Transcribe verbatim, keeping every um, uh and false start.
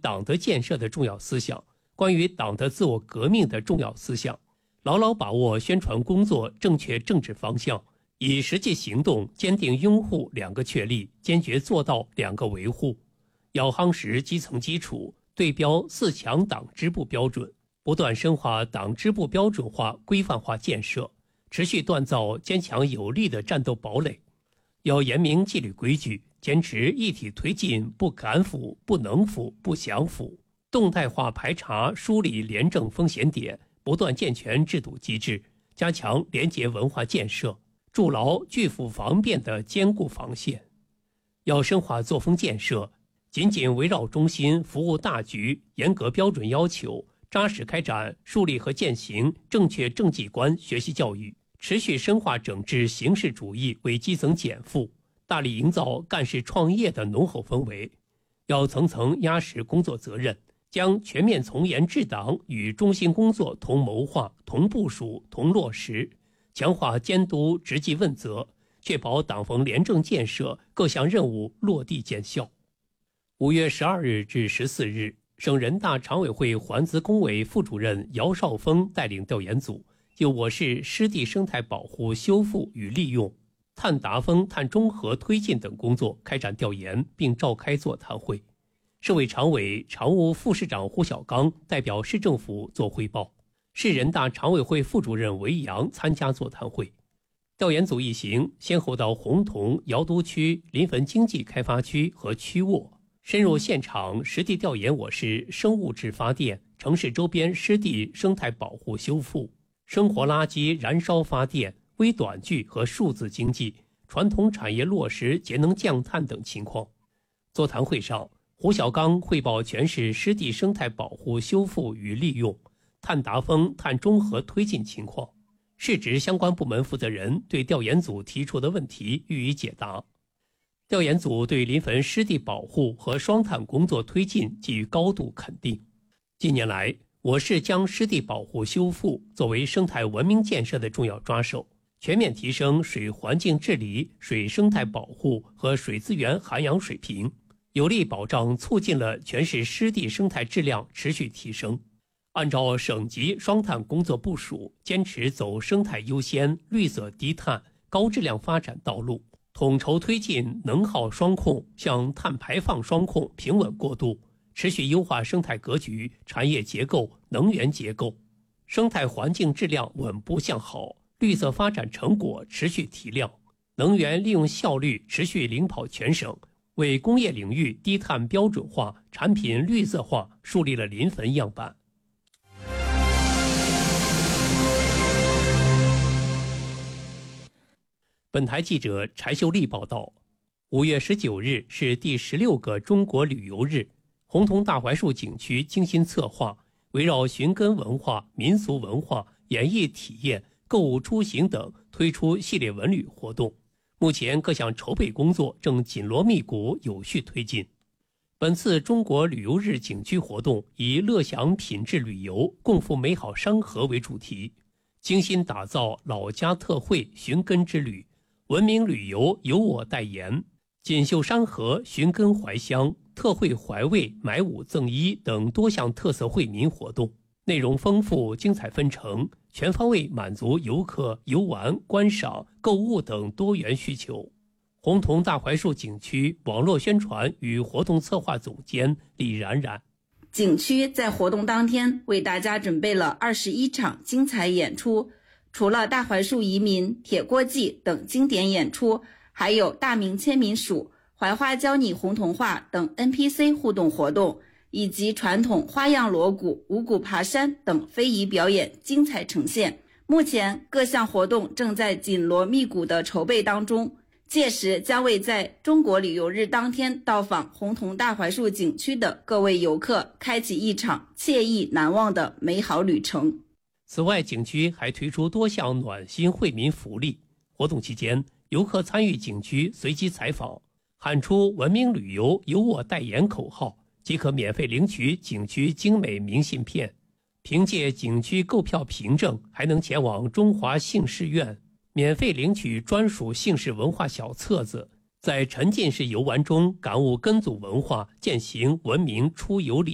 党的建设的重要思想，关于党的自我革命的重要思想，牢牢把握宣传工作正确政治方向，以实际行动坚定拥护两个确立，坚决做到两个维护。要夯实基层基础，对标四强党支部标准，不断深化党支部标准化规范化建设，持续锻造坚强有力的战斗堡垒。要严明纪律规矩，坚持一体推进，不敢腐、不能腐、不想腐，动态化排查梳理廉政风险点，不断健全制度机制，加强廉洁文化建设，筑牢拒腐防变的坚固防线。要深化作风建设，紧紧围绕中心服务大局，严格标准要求，扎实开展树立和践行正确政绩观学习教育，持续深化整治形式主义为基层减负，大力营造干事创业的浓厚氛围。要层层压实工作责任，将全面从严治党与中心工作同谋划、同部署、同落实，强化监督执纪问责，确保党风廉政建设各项任务落地见效。五月十二日至十四日，省人大常委会环资工委副主任姚少峰带领调研组就我市湿地生态保护修复与利用、碳达峰、碳中和推进等工作开展调研，并召开座谈会。市委常委、常务副市长胡小刚代表市政府作汇报，市人大常委会副主任韦阳参加座谈会。调研组一行先后到洪洞、瑶都区临汾经济开发区和区沃，深入现场实地调研我市生物质发电、城市周边湿地生态保护修复、生活垃圾燃烧发电、微短距和数字经济、传统产业落实节能降碳等情况。座谈会上，胡小刚汇报全市湿地生态保护修复与利用、碳达峰、碳中和推进情况。市直相关部门负责人对调研组提出的问题予以解答。调研组对临汾湿地保护和双碳工作推进给予高度肯定。近年来，我市将湿地保护修复作为生态文明建设的重要抓手，全面提升水环境治理、水生态保护和水资源涵养水平，有力保障促进了全市湿地生态质量持续提升。按照省级双碳工作部署，坚持走生态优先、绿色低碳、高质量发展道路，统筹推进能耗双控向碳排放双控平稳过渡，持续优化生态格局、产业结构、能源结构，生态环境质量稳步向好，绿色发展成果持续提亮，能源利用效率持续领跑全省，为工业领域低碳标准化、产品绿色化树立了临汾样板。本台记者柴秀丽报道，五月十九日是第十六个中国旅游日，洪洞大槐树景区精心策划，围绕寻根文化、民俗文化、演艺体验、购物出行等推出系列文旅活动。目前各项筹备工作正紧锣密鼓有序推进。本次中国旅游日景区活动以乐享品质旅游、共赴美好山河为主题，精心打造老家特惠寻根之旅、文明旅游由我代言、锦绣山河寻根怀乡、特惠怀味买五赠一等多项特色惠民活动，内容丰富、精彩纷呈，全方位满足游客游玩、观赏、购物等多元需求。洪洞大槐树景区网络宣传与活动策划总监李冉冉， 景区在活动当天为大家准备了二十一场精彩演出，除了大槐树移民、铁锅记等经典演出，还有大明签名署、槐花教你洪洞话等 N P C 互动活动，以及传统花样锣鼓、五谷爬山等非遗表演精彩呈现。目前各项活动正在紧锣密鼓的筹备当中，届时将为在中国旅游日当天到访洪洞大槐树景区的各位游客开启一场惬意难忘的美好旅程。 此外，景区还推出多项暖心惠民福利。活动期间，游客参与景区随机采访，喊出文明旅游由我代言口号，即可免费领取景区精美明信片。凭借景区购票凭证，还能前往中华姓氏院免费领取专属姓氏文化小册子，在沉浸式游玩中感悟根祖文化，践行文明出游礼